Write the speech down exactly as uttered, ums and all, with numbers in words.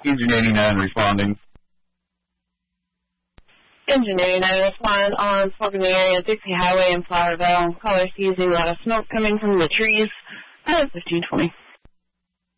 Engine eighty-nine responding. Engine eighty-nine respond on smoke in the area of Dixie Highway in Flowerville. Caller sees a lot of smoke coming from the trees at fifteen twenty.